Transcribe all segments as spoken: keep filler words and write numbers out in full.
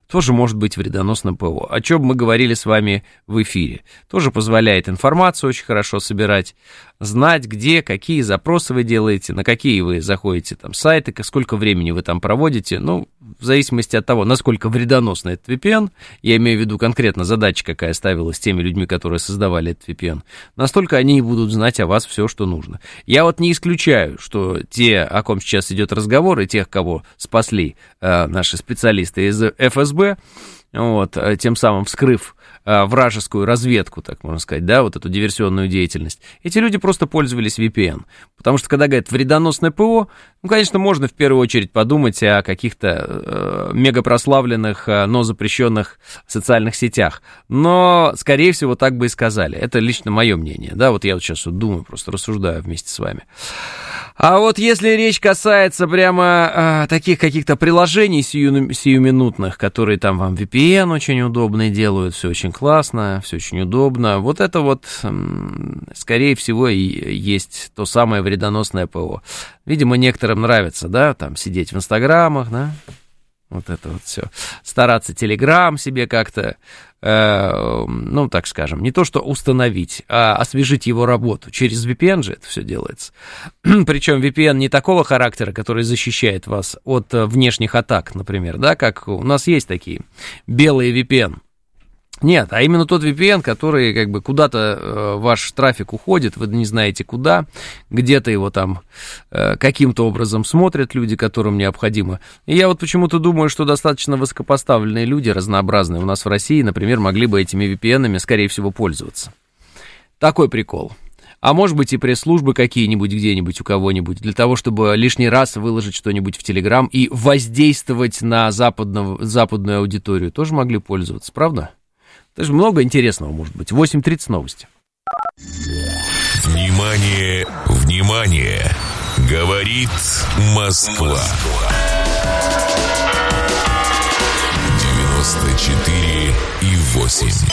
тоже может быть вредоносным ПО. О чем мы говорили с вами в эфире. Тоже позволяет информацию очень хорошо собирать, знать, где, какие запросы вы делаете, на какие вы заходите там сайты, сколько времени вы там проводите. Ну, в зависимости от того, насколько вредоносный этот ви пи эн, я имею в виду конкретно задача, какая ставилась теми людьми, которые создавали этот ви пи эн, настолько они и будут знать о вас все, что нужно. Я вот не исключаю, что те, о ком сейчас идет разговор, и тех, кого спасли э, наши специалисты из эф эс бэ, вот, тем самым вскрыв э, вражескую разведку, так можно сказать, да, вот эту диверсионную деятельность, эти люди просто пользовались ви пи эн. Потому что, когда говорят вредоносное ПО, ну, конечно, можно в первую очередь подумать о каких-то э, мегапрославленных, э, но запрещенных социальных сетях. Но, скорее всего, так бы и сказали. Это лично мое мнение, да, вот я вот сейчас вот думаю, просто рассуждаю вместе с вами. А вот если речь касается прямо э, таких каких-то приложений сию, сиюминутных, которые там вам ви пи эн очень удобно делают, все очень классно, все очень удобно, вот это вот, э, скорее всего, и есть то самое вредоносное ПО. Видимо, некоторым нравится, да, там сидеть в инстаграмах, да, вот это вот все, стараться телеграм себе как-то, э, ну, так скажем, не то что установить, а освежить его работу. Через ви пи эн же это все делается. Причем ви пи эн не такого характера, который защищает вас от внешних атак, например, да, как у нас есть такие белые ви пи эн. Нет, а именно тот ви пи эн, который как бы куда-то э, ваш трафик уходит, вы не знаете куда, где-то его там э, каким-то образом смотрят люди, которым необходимо. И я вот почему-то думаю, что достаточно высокопоставленные люди, разнообразные у нас в России, например, могли бы этими ви пи эн-ами, скорее всего, пользоваться. Такой прикол. А может быть и пресс-службы какие-нибудь где-нибудь у кого-нибудь, для того, чтобы лишний раз выложить что-нибудь в Телеграм и воздействовать на западную, западную аудиторию, тоже могли пользоваться, правда? Даже много интересного может быть. восемь тридцать новости. Внимание, внимание! Говорит Москва. девяносто четыре и восемь.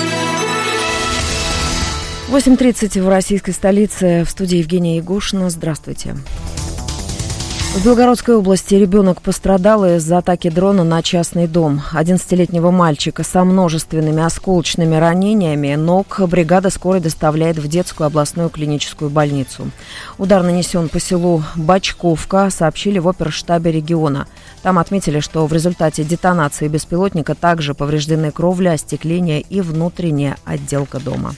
восемь тридцать в российской столице. В студии Евгения Ягушина. Здравствуйте. В Белгородской области ребенок пострадал из-за атаки дрона на частный дом. одиннадцатилетнего мальчика со множественными осколочными ранениями ног бригада скорой доставляет в детскую областную клиническую больницу. Удар нанесен по селу Бачковка, сообщили в оперштабе региона. Там отметили, что в результате детонации беспилотника также повреждены кровля, остекление и внутренняя отделка дома.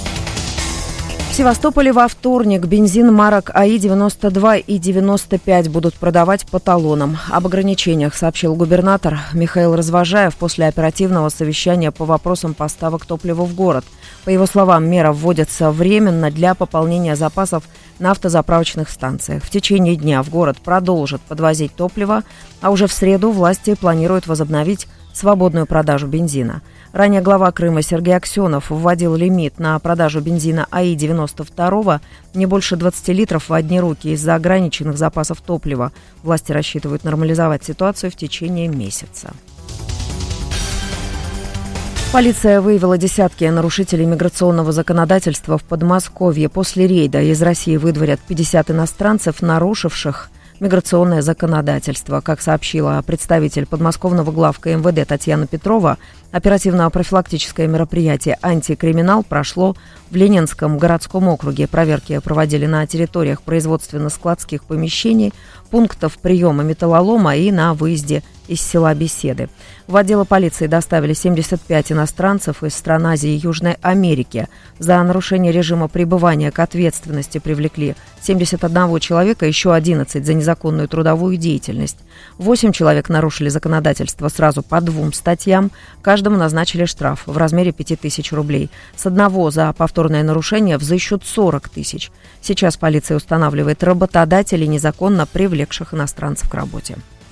В Севастополе во вторник бензин марок АИ девяносто два и девяносто пять будут продавать по талонам. Об ограничениях сообщил губернатор Михаил Развожаев после оперативного совещания по вопросам поставок топлива в город. По его словам, мера вводится временно для пополнения запасов на автозаправочных станциях. В течение дня в город продолжат подвозить топливо, а уже в среду власти планируют возобновить свободную продажу бензина. Ранее глава Крыма Сергей Аксенов вводил лимит на продажу бензина АИ девяносто два не больше двадцати литров в одни руки из-за ограниченных запасов топлива. Власти рассчитывают нормализовать ситуацию в течение месяца. Полиция выявила десятки нарушителей миграционного законодательства в Подмосковье. После рейда из России выдворят пятьдесят иностранцев, нарушивших миграционное законодательство. Как сообщила представитель подмосковного главка эм вэ дэ Татьяна Петрова, оперативно-профилактическое мероприятие «Антикриминал» прошло в Ленинском городском округе. Проверки проводили на территориях производственно-складских помещений, пунктов приема металлолома и на выезде из села Беседы. В отделы полиции доставили семьдесят пять иностранцев из стран Азии и Южной Америки. За нарушение режима пребывания к ответственности привлекли семьдесят один человека, еще одиннадцать за незаконную трудовую деятельность. восемь человек нарушили законодательство сразу по двум статьям. Каждому назначили штраф в размере пяти тысяч рублей. С одного за повторное нарушение взыщут сорок тысяч. Сейчас полиция устанавливает работодателей, незаконно привлекших иностранцев к работе.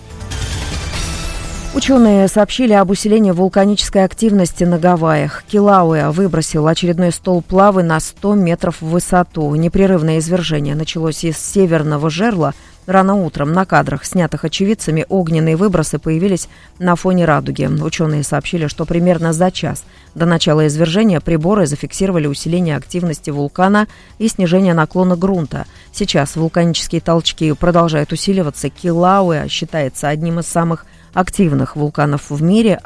Ученые сообщили об усилении вулканической активности на Гавайях. Килауэ выбросил очередной столб лавы на сто метров в высоту. Непрерывное извержение началось из северного жерла. Рано утром на кадрах, снятых очевидцами, огненные выбросы появились на фоне радуги. Ученые сообщили, что примерно за час до начала извержения приборы зафиксировали усиление активности вулкана и снижение наклона грунта. Сейчас вулканические толчки продолжают усиливаться. Килауэ считается одним из самых активных вулканов в мире.